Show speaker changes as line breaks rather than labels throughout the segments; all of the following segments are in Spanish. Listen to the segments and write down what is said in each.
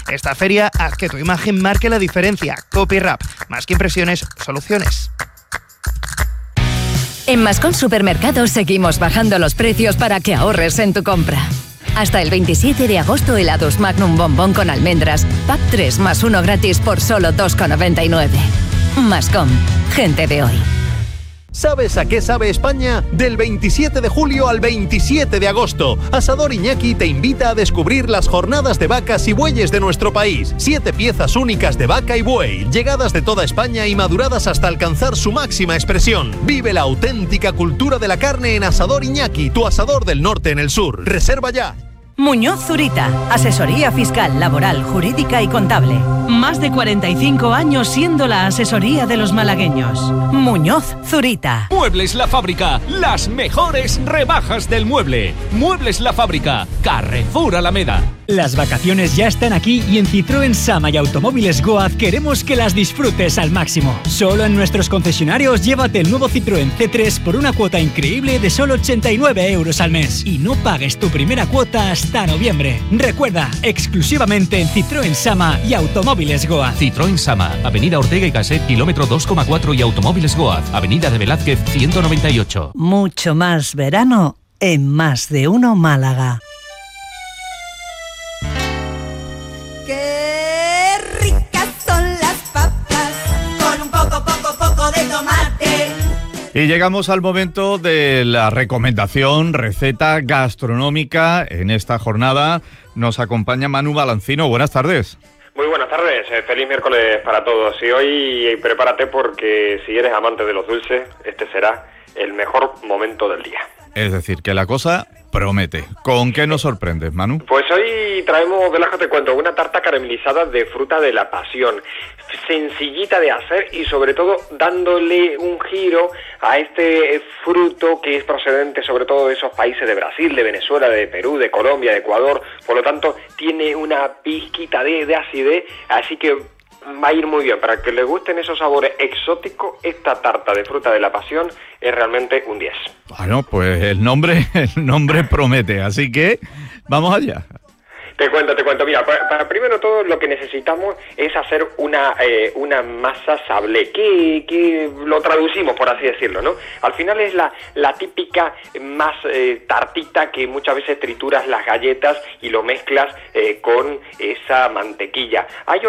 Esta feria haz que tu imagen marque la diferencia. Copyrap, más que impresiones, soluciones.
En Mascón Supermercados seguimos bajando los precios para que ahorres en tu compra. Hasta el 27 de agosto, helados Magnum Bombón con almendras, pack 3 más 1 gratis por solo 2,99. Mascón, gente de hoy.
¿Sabes a qué sabe España? Del 27 de julio al 27 de agosto, Asador Iñaki te invita a descubrir las jornadas de vacas y bueyes de nuestro país. 7 piezas únicas de vaca y buey, llegadas de toda España y maduradas hasta alcanzar su máxima expresión. Vive la auténtica cultura de la carne en Asador Iñaki, tu asador del norte en el sur. Reserva ya.
Muñoz Zurita, asesoría fiscal, laboral, jurídica y contable. Más de 45 años siendo la asesoría de los malagueños. Muñoz Zurita.
Muebles La Fábrica, las mejores rebajas del mueble. Muebles La Fábrica, Carrefour Alameda.
Las vacaciones ya están aquí y en Citroën Sama y Automóviles Goaz queremos que las disfrutes al máximo. Solo en nuestros concesionarios llévate el nuevo Citroën C3 por una cuota increíble de solo 89 euros al mes y no pagues tu primera cuota hasta noviembre. Recuerda, exclusivamente en Citroën Sama y Automóviles Goaz.
Citroën Sama, Avenida Ortega y Gasset, kilómetro 2,4 y Automóviles Goaz, Avenida de Velázquez 198.
Mucho más verano en Más de Uno Málaga.
¡Qué ricas son las papas! Con un poco de tomate.
Y llegamos al momento de la recomendación, receta gastronómica. En esta jornada nos acompaña Manu Balancino. Buenas tardes.
Muy buenas tardes, feliz miércoles para todos. Y hoy prepárate porque si eres amante de los dulces, este será el mejor momento del día.
Es decir, que la cosa promete. ¿Con qué nos sorprendes, Manu?
Pues hoy traemos, Velasco, te cuento, una tarta caramelizada de fruta de la pasión. Sencillita de hacer y sobre todo dándole un giro a este fruto que es procedente sobre todo de esos países de Brasil, de Venezuela, de Perú, de Colombia, de Ecuador. Por lo tanto, tiene una pizquita de acidez, así que va a ir muy bien. Para que le gusten esos sabores exóticos, esta tarta de fruta de la pasión es realmente un 10.
Bueno, pues el nombre promete, así que vamos allá.
Te cuento. Mira, para primero todo lo que necesitamos es hacer una masa sablé, que lo traducimos, por así decirlo, ¿no? Al final es la típica más tartita que muchas veces trituras las galletas y lo mezclas con esa mantequilla. Hay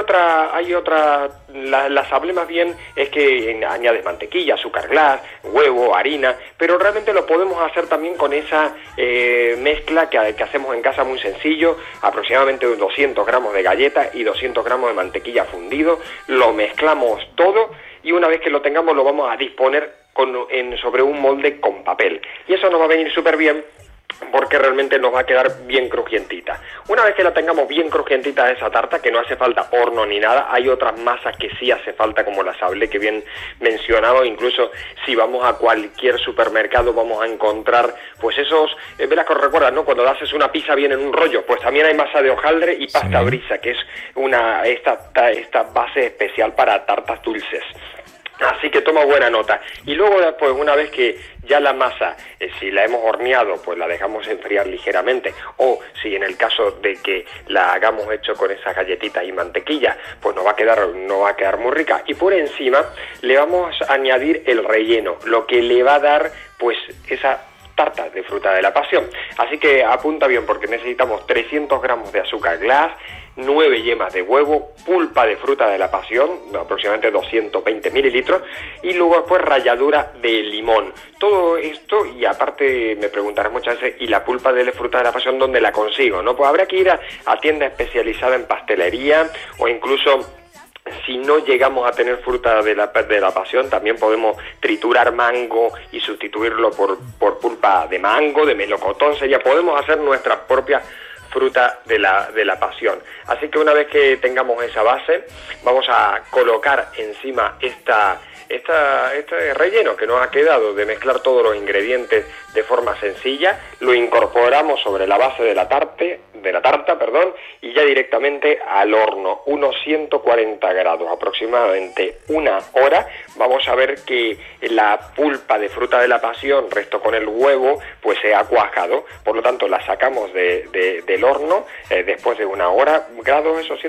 otra, la sablé más bien es que añades mantequilla, azúcar glass, huevo, harina, pero realmente lo podemos hacer también con esa mezcla que hacemos en casa, muy sencillo, aproximadamente 200 gramos de galleta y 200 gramos de mantequilla fundido. Lo mezclamos todo y una vez que lo tengamos lo vamos a disponer sobre un molde con papel. Y eso nos va a venir súper bien porque realmente nos va a quedar bien crujientita. Una vez que la tengamos bien crujientita esa tarta, que no hace falta horno ni nada, hay otras masas que sí hace falta, como la sablé que bien mencionado. Incluso si vamos a cualquier supermercado vamos a encontrar pues esos, Velasco, recuerda, ¿no? Cuando haces una pizza bien en un rollo, pues también hay masa de hojaldre y pasta brisa, que es esta base especial para tartas dulces. Así que toma buena nota. Y luego después, una vez que ya la masa, si la hemos horneado, pues la dejamos enfriar ligeramente. O si en el caso de que la hagamos hecho con esas galletitas y mantequilla, pues no va a quedar muy rica. Y por encima le vamos a añadir el relleno, lo que le va a dar pues esa tarta de fruta de la pasión. Así que apunta bien porque necesitamos 300 gramos de azúcar glass, 9 yemas de huevo, pulpa de fruta de la pasión, aproximadamente 220 mililitros, y luego después ralladura de limón. Todo esto, y aparte me preguntarás muchas veces, ¿y la pulpa de la fruta de la pasión dónde la consigo? ¿No? Pues habrá que ir a tienda especializada en pastelería, o incluso si no llegamos a tener fruta de la pasión, también podemos triturar mango y sustituirlo por pulpa de mango, de melocotón. Ya podemos hacer nuestra propia fruta de la pasión. Así que una vez que tengamos esa base, vamos a colocar encima este relleno que nos ha quedado de mezclar todos los ingredientes de forma sencilla. Lo incorporamos sobre la base de la tarta, y ya directamente al horno, unos 140 grados, aproximadamente una hora. Vamos a ver que la pulpa de fruta de la pasión, resto con el huevo, pues se ha cuajado. Por lo tanto, la sacamos del horno después de una hora, grados esos